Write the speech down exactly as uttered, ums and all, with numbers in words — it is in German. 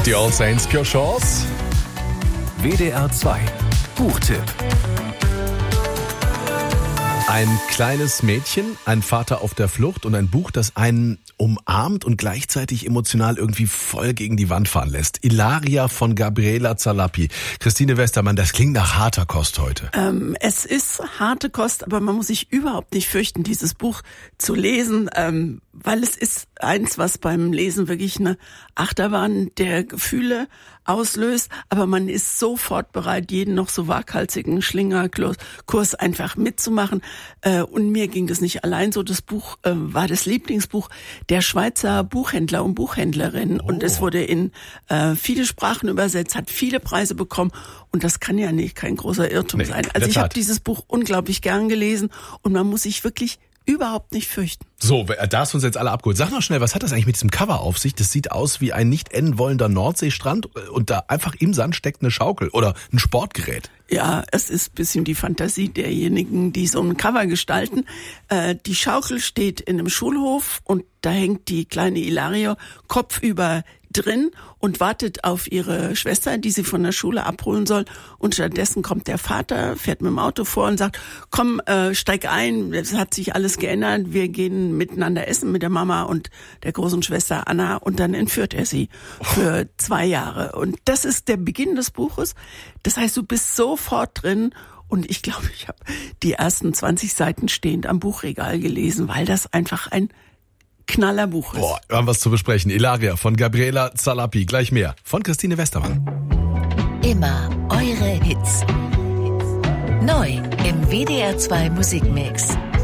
Die All Saints Pure Chance. W D R zwei Buchtipp. Ein kleines Mädchen, ein Vater auf der Flucht und ein Buch, das einen umarmt und gleichzeitig emotional irgendwie voll gegen die Wand fahren lässt. Ilaria von Gabriela Zalapi. Christine Westermann, das klingt nach harter Kost heute. Ähm, es ist harte Kost, aber man muss sich überhaupt nicht fürchten, dieses Buch zu lesen, ähm, weil es ist eins, was beim Lesen wirklich eine Achterbahn der Gefühle auslöst, aber man ist sofort bereit, jeden noch so waghalsigen Schlingerkurs einfach mitzumachen. Äh, und mir ging das nicht allein so. Das Buch äh, war das Lieblingsbuch der Schweizer Buchhändler und Buchhändlerinnen. Oh. Und es wurde in äh, viele Sprachen übersetzt, hat viele Preise bekommen. Und das kann ja nicht kein großer Irrtum nee, sein. Also ich habe dieses Buch unglaublich gern gelesen und man muss sich wirklich überhaupt nicht fürchten. So, da hast du uns jetzt alle abgeholt. Sag noch schnell, was hat das eigentlich mit diesem Cover auf sich? Das sieht aus wie ein nicht enden wollender Nordseestrand und da einfach im Sand steckt eine Schaukel oder ein Sportgerät. Ja, es ist ein bisschen die Fantasie derjenigen, die so ein Cover gestalten. Äh, die Schaukel steht in einem Schulhof und da hängt die kleine Ilaria kopfüber drin und wartet auf ihre Schwester, die sie von der Schule abholen soll. Und stattdessen kommt der Vater, fährt mit dem Auto vor und sagt, komm, äh, steig ein, es hat sich alles geändert, wir gehen miteinander essen mit der Mama und der großen Schwester Anna und dann entführt er sie für zwei Jahre. Und das ist der Beginn des Buches. Das heißt, du bist sofort drin. Und ich glaube, ich habe die ersten zwanzig Seiten stehend am Buchregal gelesen, weil das einfach ein Knallerbuch ist. Boah, wir haben was zu besprechen. Ilaria von Gabriela Zalapi. Gleich mehr von Christine Westermann. Immer eure Hits. Neu im W D R zwei Musikmix.